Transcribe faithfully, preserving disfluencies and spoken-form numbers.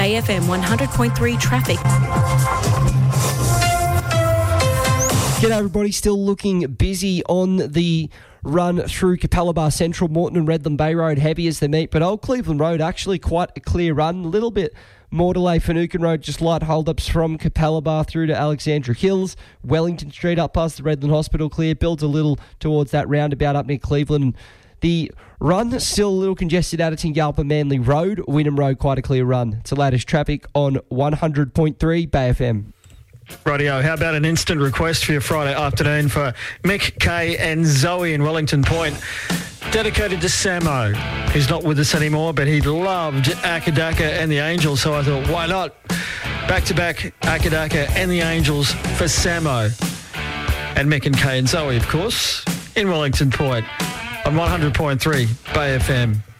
Bay F M one hundred point three traffic. G'day everybody, still looking busy on the run through Capalaba Central, Moreton and Redland Bay Road, heavy as they meet, but Old Cleveland Road actually quite a clear run, a little bit more delay for Finucane Road, just light hold-ups from Capalaba through to Alexandra Hills. Wellington Street up past the Redland Hospital clear, builds a little towards that roundabout up near Cleveland. The run still a little congested out of Tingalpa Manly Road, Wynnum Road quite a clear run. It's the latest traffic on one hundred point three Bay F M. Rightio, how about an instant request for your Friday afternoon for Mick, Kay and Zoe in Wellington Point, dedicated to Samo. He's not with us anymore, but he loved Akadaka and the Angels, so I thought, why not? Back-to-back Akadaka and the Angels for Samo. And Mick and Kay and Zoe, of course, in Wellington Point on one hundred point three Bay F M.